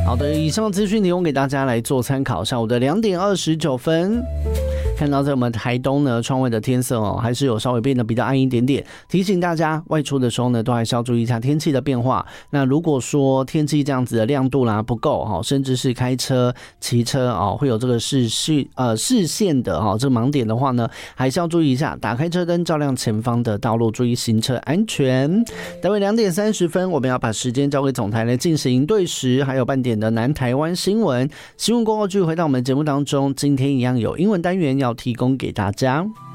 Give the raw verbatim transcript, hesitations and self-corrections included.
好的，以上资讯提供给大家来做参考。下午的两点二十九分。看到在我们台东呢，窗外的天色哦，还是有稍微变得比较暗一点点。提醒大家外出的时候呢，都还是要注意一下天气的变化。那如果说天气这样子的亮度啦不够哈，甚至是开车、骑车哦，会有这个视视呃视线的哈这个盲点的话呢，还是要注意一下，打开车灯照亮前方的道路，注意行车安全。待会两点三十分，我们要把时间交给总台来进行营队时，还有半点的南台湾新闻。新闻过后，继续回到我们节目当中，今天一样有英文单元要提供给大家。